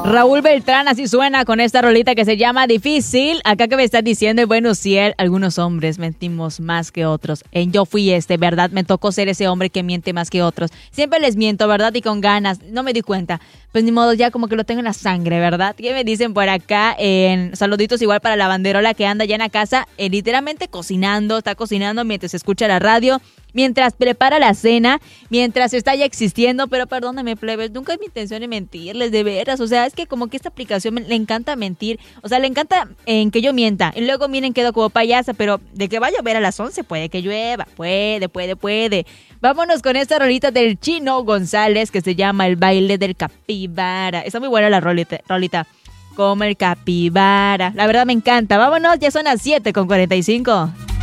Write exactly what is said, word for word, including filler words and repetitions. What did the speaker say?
Raúl Beltrán, así suena con esta rolita que se llama Difícil. Acá que me estás diciendo, bueno, si él, algunos hombres mentimos más que otros. En yo fui este, ¿verdad? Me tocó ser ese hombre que miente más que otros. Siempre les miento, ¿verdad? Y con ganas. No me di cuenta. Pues ni modo, ya como que lo tengo en la sangre, ¿verdad? ¿Qué me dicen por acá? En saluditos igual para la banderola que anda ya en la casa, eh, literalmente cocinando, está cocinando mientras escucha la radio, mientras prepara la cena, mientras está ya existiendo. Pero perdóname, plebes, nunca es mi intención de mentirles, de veras. O sea, es que como que esta aplicación me, le encanta mentir. O sea, le encanta en que yo mienta. Y luego miren, quedo como payasa, pero de que vaya a llover a las once, puede que llueva. Puede, puede, puede. Vámonos con esta rolita del Chino González que se llama El Baile del Capibara. Está muy buena la rolita, rolita. Como el capibara. La verdad me encanta. Vámonos, ya son las siete con cuarenta y cinco.